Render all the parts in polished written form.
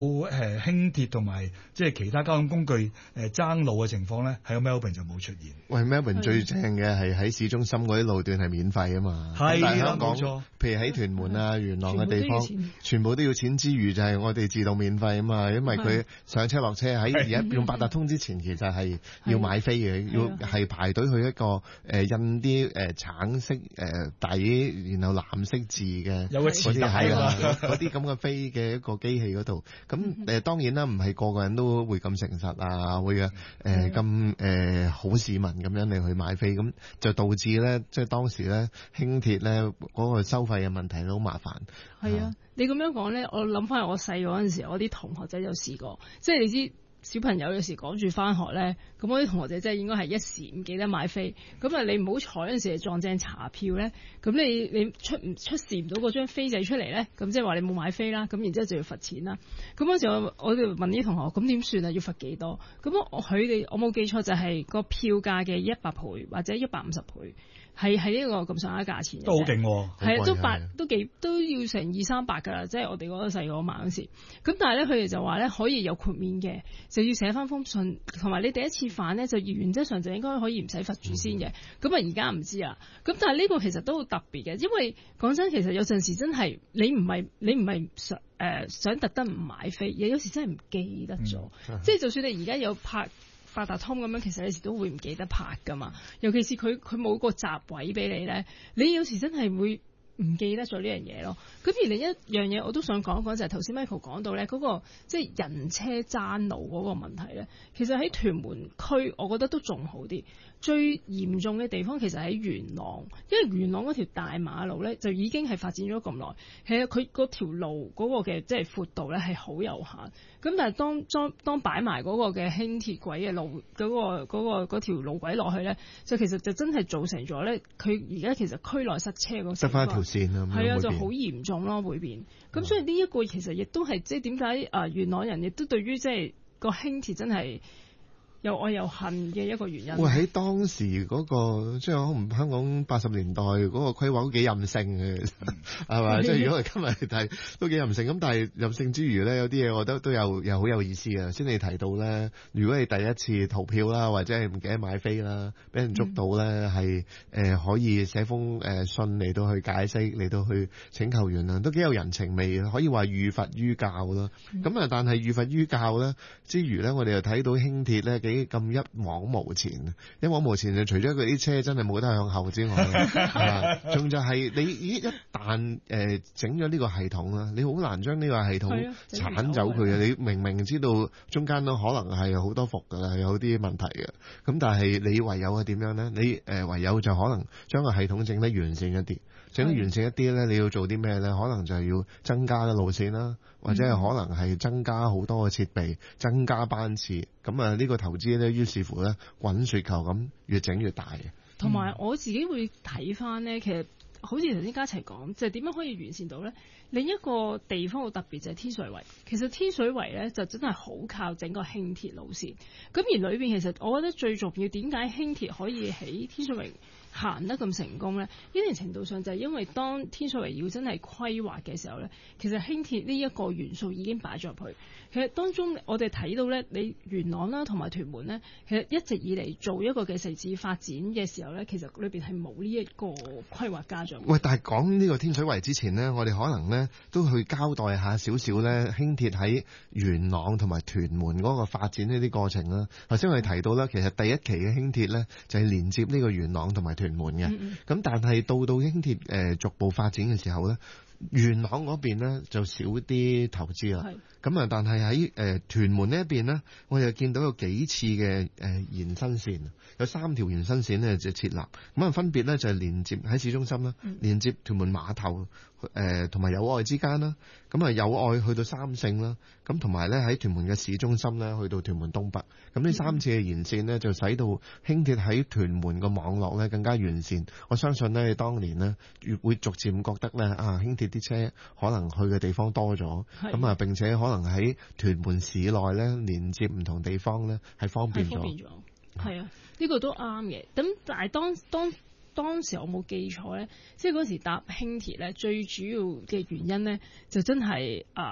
輕鐵同埋即係其他交通工具爭路嘅情況咧，喺 Melbourne 就冇出現。 喂 Melbourne 最正嘅係喺市中心嗰啲路段係免費啊嘛。 係但係香港冇錯， 譬如喺屯門啊、元朗嘅地方，全部都要錢之餘，就係我哋自動免費啊嘛。因為佢上車落車喺而家用八達通之前，其實係要買飛嘅，要係排隊去一個印啲橙色底，然後藍色字嘅有個磁帶嗰啲咁嘅飛嘅一個機器嗰度。咁當然啦，唔係個個人都會咁誠實啊，會咁好市民咁樣嚟去買飛，咁就導致咧，即係當時咧輕鐵咧嗰個收費嘅問題都好麻煩。 係啊，你咁樣講咧，我諗翻我細嗰陣時，我啲同學仔有試過，即係你知。小朋友有時趕住翻學咧，咁我啲同學仔真係應該係一時唔記得買飛，咁啊你唔好彩嗰陣時撞正查票咧，咁你出示唔到嗰張飛仔出嚟咧，咁即係話你冇買飛啦，咁然之後就要罰錢啦。咁嗰時我就問啲同學，咁點算啊？要罰幾多？咁我冇記錯就係個票價嘅100倍或者150倍。係呢個咁上下價錢嘅， 都好勁喎。 係啊，都要成200-300㗎啦，即係我哋嗰個細個買嗰時。咁但係咧，佢哋就話咧可以有豁免嘅，就要寫翻封信，同埋你第一次犯咧就原則上就應該可以唔使罰住先嘅。咁啊而家唔知啊。咁但係呢個其實都好特別嘅，因為講真，其實有陣時真係你唔係想特登唔買飛，有時真係唔記得咗。即係就算你而家有拍八達通咁樣，其實有時都會唔記得拍噶嘛，尤其是佢冇個閘位俾你咧，你有時真係會唔記得咗呢樣嘢咯。咁而另一樣嘢我都想講一講，就係頭先 Michael 講到咧嗰個即係人車爭路嗰個問題咧，其實喺屯門區我覺得都仲好啲。最嚴重嘅地方其實喺元朗，因為元朗嗰條大馬路咧就已經係發展咗咁耐，其實佢嗰條路嗰個嘅即係闊度咧係好有限。咁但係當擺埋嗰個嘅輕鐵軌嘅路嗰條路軌落去咧，就其實就真係造成咗咧，佢而家其實區內塞車嗰，得翻一條線啊， 係啊，就好嚴重咯會變。咁所以呢一個其實亦都係即係點解元朗人亦都對於即係個輕鐵真係又愛又恨嘅一個原因。 喂，喺當時嗰個即係可能香港80年代嗰個規劃都幾任性嘅，係嘛？即係如果係今日嚟睇都幾任性。咁但係任性之餘咧，有啲嘢我覺得都有好有意思嘅。先你提到咧，如果你第一次逃票啦，或者係唔記得買飛啦，俾人捉到咧，係可以寫封信嚟到去解釋，嚟到去請求原諒，都幾有人情味嘅，可以話寓佛於教啦。咁但係寓佛於教咧之餘咧，我哋又睇到輕鐵咧咁一往無前，一往無前就除咗佢啲車真係冇得向後之外，仲就係你一旦整咗呢個系統啦，你好難將呢個系統剷走佢嘅。你明知道中間都可能係好多伏㗎啦，有啲問題嘅。咁但係你唯有係點樣咧？你唯有就可能將個系統整得完善一啲，整得完善一啲咧，你要做啲咩咧？可能就係要增加嘅路線啦，或者係可能係增加好多嘅設備，增加班次。咁呢個投資咧，於是乎咧滾雪球咁越整越大嘅。 同埋我自己會睇翻咧，其實好似頭先嘉齊講，就係點樣可以完善到咧？另一個地方好特別就係天水圍。其實天水圍咧就真係好靠整個輕鐵路線。咁而裏邊其實我覺得最重要，點解輕鐵可以喺天水圍行得咁成功咧？一定程度上就係因為當天水圍要真係規劃嘅時候咧，其實輕鐵呢一個元素已經擺咗入去。其實當中我哋睇到咧，你元朗啦同埋屯門咧，其實一直以嚟做一個嘅城市發展嘅時候咧，其實裏邊係冇呢一個規劃家長。 喂，但係講呢個天水圍之前咧，我哋可能咧都去交代下少少咧輕鐵喺元朗同埋屯門嗰個發展呢啲過程啦。頭先我哋提到啦，其實第一期嘅輕鐵咧就係連接呢個元朗同埋屯門嘅。咁但係到輕鐵逐步發展嘅時候咧，元朗嗰邊咧就少啲投資啦。咁但係喺屯門呢一邊咧，我哋見到有幾次嘅延伸線，有3條延伸線咧就設立。咁分別咧就係連接喺市中心啦，連接屯門碼頭同埋友愛之間啦。咁友愛去到三聖啦，咁同埋咧喺屯門嘅市中心咧去到屯門東北。咁呢3次嘅延線咧就使到輕鐵喺屯門個網絡咧更加完善。我相信咧當年咧會逐漸覺得咧輕鐵啲車可能去嘅地方多咗，咁並且可能喺屯門市內咧連接唔同地方咧係方便咗。 係啊，呢個都啱嘅。咁但係當時我冇記錯咧，即係嗰時搭輕鐵咧，最主要嘅原因咧就真係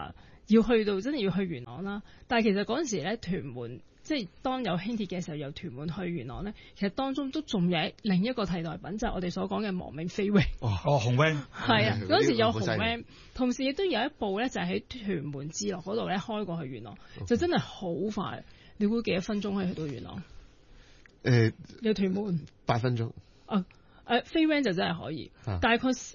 要去到真係要去元朗啦。但係其實嗰陣時咧，屯門即係當有輕鐵嘅時候，由屯門去元朗咧，其實當中都仲有另一個替代品，就係我哋所講嘅亡命飛 van。 紅 van 係啊，嗰陣時有紅好犀利 van，同時亦都有一部咧，就係喺屯門至樂嗰度咧開過去元朗，就真係好快。你估幾多分鐘可以去到元朗？有屯門 8分鐘。 飛 van 就真係可以，大概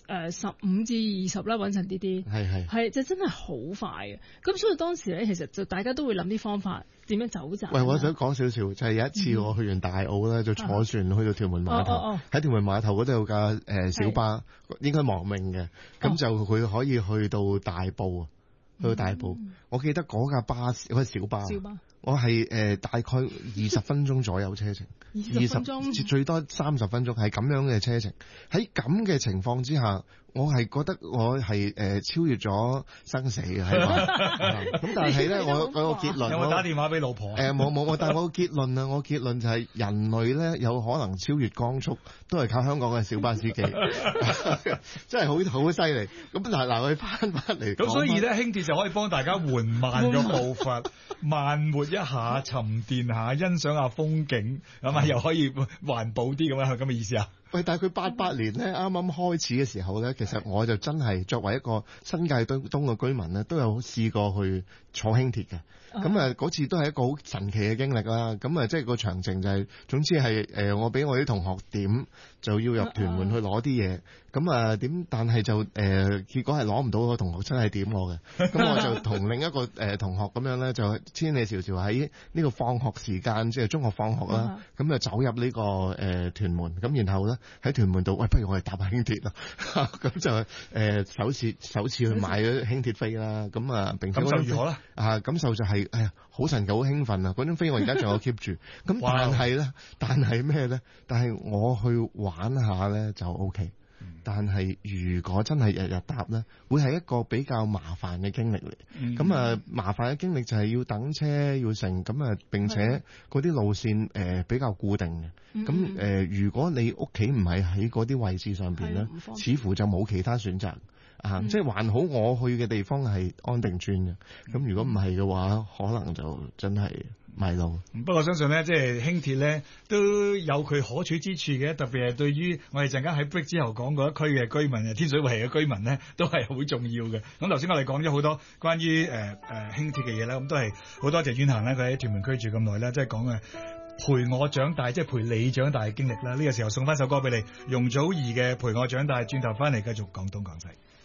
15至20啦，穩陣啲啲。係就真係好快嘅。咁所以當時咧，其實就大家都會諗啲方法點樣走盞。 喂，我想講少少，就係有一次我去完大澳咧，就坐船去到屯門碼頭，喺屯門碼頭嗰度有架小巴，應該亡命嘅，咁就佢可以去到大埔啊，去到大埔。我記得嗰架巴士嗰個小巴。我係大概20分鐘左右車程，20分鐘最多30分鐘，係咁樣嘅車程。喺咁嘅情況之下，我係覺得我係超越咗生死嘅，係嘛？咁但係咧，我個結論有冇打電話俾老婆？ 冇，但係我結論啊，我結論就係人類咧有可能超越光速，都係靠香港嘅小巴司機，真係好犀利。咁嗱，我哋翻嚟， 咁所以咧，輕鐵就可以幫大家緩慢個步伐，慢活一下，沉澱下，欣賞下風景，咁啊又可以環保啲咁樣，係咁嘅意思啊？ 喂，但係佢88年咧啱啱開始嘅時候咧，其實我就真係作為一個新界東嘅居民咧，都有試過去坐輕鐵嘅。咁啊嗰次都係一個好神奇嘅經歷啦。咁啊即係個詳情就係，總之係我俾我啲同學點就要入屯門去攞啲嘢。咁啊點？但係就結果係攞唔到個同學真係點我嘅。咁我就同另一個同學咁樣咧，就千里迢迢喺呢個放學時間，即係中學放學啦，咁就走入呢個屯門。咁然後咧喺屯門度，喂，不如我哋搭下輕鐵啦。咁就首次去買咗輕鐵飛啦。咁啊，並且感受如何咧？ 感受就係好神奇，好興奮啊！嗰種飛我而家仲有 keep 住。咁但係咩咧？但係我去玩下咧就 OK。但係如果真係日日搭咧，會係一個比較麻煩嘅經歷嚟。咁麻煩嘅經歷就係要等車要乘，咁並且嗰啲路線比較固定嘅。咁如果你屋企唔係喺嗰啲位置上邊咧，似乎就冇其他選擇。即係還好，我去嘅地方係安定村嘅。咁如果唔係嘅話，可能就真係迷路。 不過相信咧，即係輕鐵咧都有佢可取之處嘅，特別係對於我哋陣間喺 break 之後講嗰一區嘅居民，天水圍嘅居民咧，都係好重要嘅。咁頭先我哋講咗好多關於輕鐵嘅嘢啦，咁都係好多謝遠行咧，佢喺屯門區住咁耐啦，即係講嘅陪我長大，即係陪你長大嘅經歷啦。呢個時候送翻首歌俾你，容祖兒嘅陪我長大，轉頭翻嚟繼續講東講西。